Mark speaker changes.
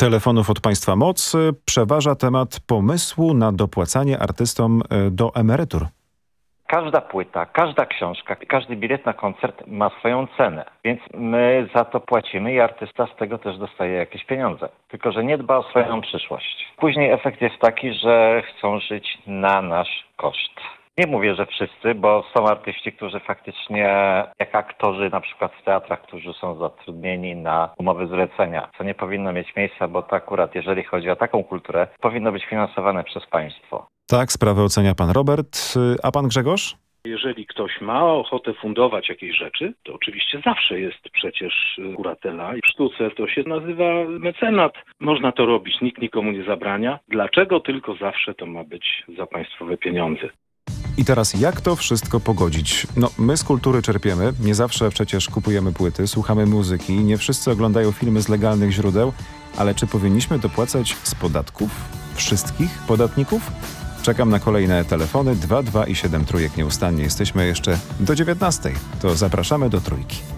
Speaker 1: telefonów od państwa moc przeważa temat pomysłu na dopłacanie artystom do emerytur.
Speaker 2: Każda płyta, każda książka, każdy bilet na koncert ma swoją cenę, więc my za to płacimy i artysta z tego też dostaje jakieś pieniądze. Tylko że nie dba o swoją przyszłość. Później efekt jest taki, że chcą żyć na nasz koszt. Nie mówię, że wszyscy, bo są artyści, którzy faktycznie, jak aktorzy na przykład w teatrach, którzy są zatrudnieni na umowy zlecenia, co nie powinno mieć miejsca, bo to akurat, jeżeli chodzi o taką kulturę, powinno być finansowane przez państwo.
Speaker 1: Tak, sprawę ocenia pan Robert, a pan Grzegorz?
Speaker 3: Jeżeli ktoś ma ochotę fundować jakieś rzeczy, to oczywiście zawsze jest przecież kuratela. I w sztuce to się nazywa mecenat. Można to robić, nikt nikomu nie zabrania. Dlaczego tylko zawsze to ma być za państwowe pieniądze?
Speaker 1: I teraz jak to wszystko pogodzić? No, my z kultury czerpiemy, nie zawsze przecież kupujemy płyty, słuchamy muzyki, nie wszyscy oglądają filmy z legalnych źródeł, ale czy powinniśmy dopłacać z podatków? Wszystkich podatników? Czekam na kolejne telefony 22 i 7 trójek nieustannie. Jesteśmy jeszcze do 19. To zapraszamy do Trójki.